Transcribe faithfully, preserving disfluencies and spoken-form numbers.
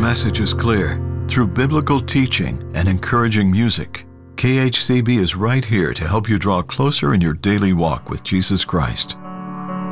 message is clear. Through biblical teaching and encouraging music, K H C B is right here to help you draw closer in your daily walk with Jesus Christ.